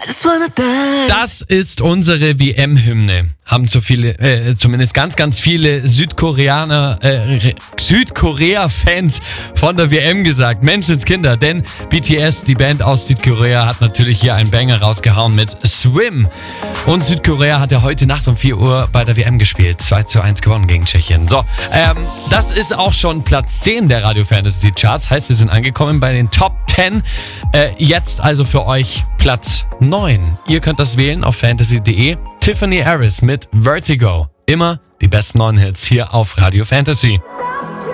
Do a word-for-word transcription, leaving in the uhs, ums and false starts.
Das ist unsere W M-Hymne. Haben so viele, äh, zumindest ganz, ganz viele Südkoreaner, äh, Südkorea-Fans von der W M gesagt. Menschenskinder, denn B T S, die Band aus Südkorea, hat natürlich hier einen Banger rausgehauen mit Swim. Und Südkorea hat ja heute Nacht um vier Uhr bei der W M gespielt. zwei zu eins gewonnen gegen Tschechien. So, ähm, das ist auch schon Platz zehn der Radio Fantasy Charts. Heißt, wir sind angekommen bei den Top zehn. Äh, jetzt also für euch Platz neun. Ihr könnt das wählen auf fantasy punkt de. Tiffany Harris mit Vertigo. Immer die besten neuen Hits hier auf Radio Fantasy.